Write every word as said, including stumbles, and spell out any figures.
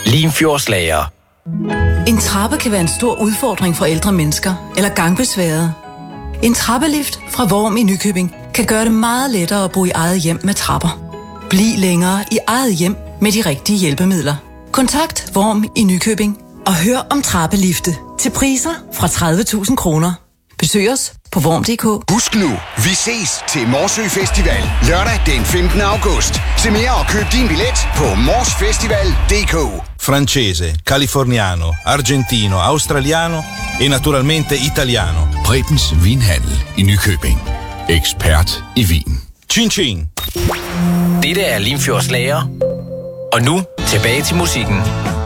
Limfjordslager. En trappe kan være en stor udfordring for ældre mennesker eller gangbesværede. En trappelift fra Worm i Nykøbing kan gøre det meget lettere at bo i eget hjem med trapper. Bliv længere i eget hjem med de rigtige hjælpemidler. Kontakt Worm i Nykøbing og hør om trappelifte til priser fra tredive tusind kroner. Besøg os på worm punktum d k. Husk nu, vi ses til Morsø Festival lørdag den femtende august. Se mere og køb din billet på morsfestival punktum d k. Francese, californiano, argentino, australiano e naturalmente italiano. Prebens Vinhandel i Nykøbing. Ekspert i vin. Chin chin. Dette er Limfjordslager. Og nu tilbage til musikken.